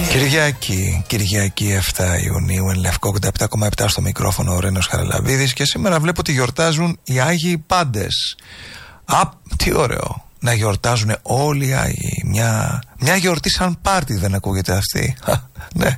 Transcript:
Κυριακή 7 Ιουνίου, εν Λευκό 87,7 στο μικρόφωνο ο Ρένος Χαραλαμπίδης. Και σήμερα βλέπω ότι γιορτάζουν οι Άγιοι πάντες. Τι ωραίο να γιορτάζουν όλοι οι Άγιοι. Μια γιορτή σαν πάρτι, δεν ακούγεται αυτή? Ναι,